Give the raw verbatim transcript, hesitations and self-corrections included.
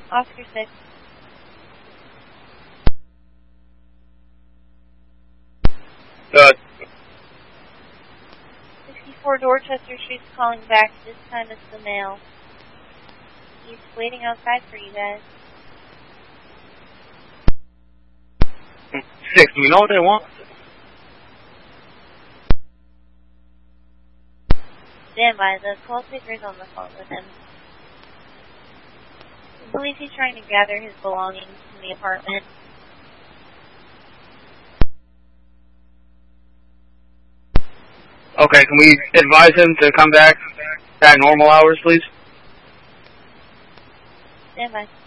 Oscar six. Good. sixty-four Dorchester Street's calling back. This time it's the male. He's waiting outside for you guys. Six, do we know what they want? Stand by. The call taker's on the phone with him. I believe he's trying to gather his belongings in the apartment. Okay, can we advise him to come back at normal hours, please? Stand by.